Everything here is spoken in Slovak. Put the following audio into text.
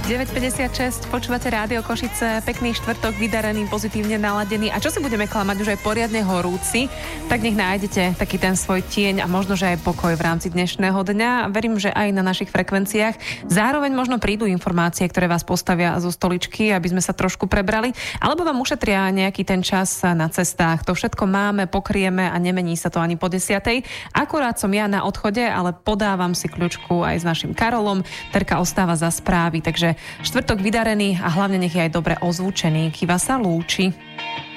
9.56, počúvate Rádio Košice, pekný štvrtok, vydarený, pozitívne naladený. A čo si budeme klamať, už aj poriadne horúci, tak nech nájdete taký ten svoj tieň a možno, že aj pokoj v rámci dnešného dňa. Verím, že aj na našich frekvenciách. Zároveň možno prídu informácie, ktoré vás postavia zo stoličky, aby sme sa trošku prebrali, alebo vám ušetria nejaký ten čas na cestách. To všetko máme, pokrieme a nemení sa to ani po 10:00. Akurát som ja na odchode, ale podávam si kľučku aj s našim Karolom. Terka ostáva za správy, takže štvrtok vydarený a hlavne nech je aj dobre ozvučený. Kiva sa lúči.